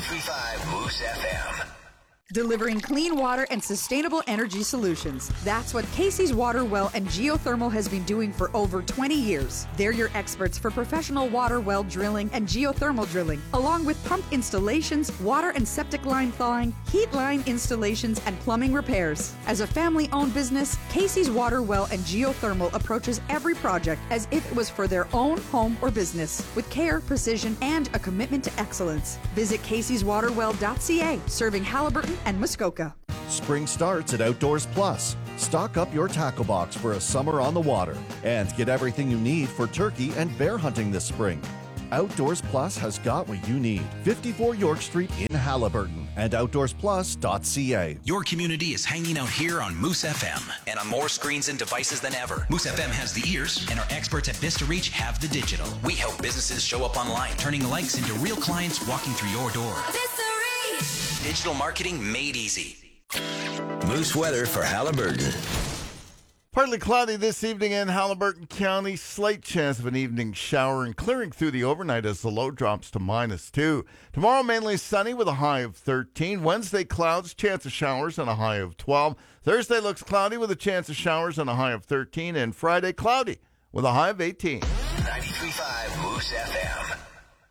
93.5 Moose FM. Delivering clean water and sustainable energy solutions. That's what Casey's Water Well and Geothermal has been doing for over 20 years. They're your experts for professional water well drilling and geothermal drilling, along with pump installations, water and septic line thawing, heat line installations, and plumbing repairs. As a family-owned business, Casey's Water Well and Geothermal approaches every project as if it was for their own home or business, with care, precision, and a commitment to excellence. Visit caseyswaterwell.ca, serving Haliburton and Muskoka. Spring starts at Outdoors Plus. Stock up your tackle box for a summer on the water and get everything you need for turkey and bear hunting this spring. Outdoors Plus has got what you need. 54 York Street in Haliburton and outdoorsplus.ca. Your community is hanging out here on Moose FM and on more screens and devices than ever. Moose FM has the ears and our experts at Vista Reach have the digital. We help businesses show up online, turning likes into real clients walking through your door. Vista Reach! Digital marketing made easy. Moose weather for Haliburton. Partly cloudy this evening in Haliburton County. Slight chance of an evening shower and clearing through the overnight as the low drops to -2. Tomorrow mainly sunny with a high of 13. Wednesday clouds, chance of showers and a high of 12. Thursday looks cloudy with a chance of showers and a high of 13. And Friday cloudy with a high of 18. 93.5 Moose FM.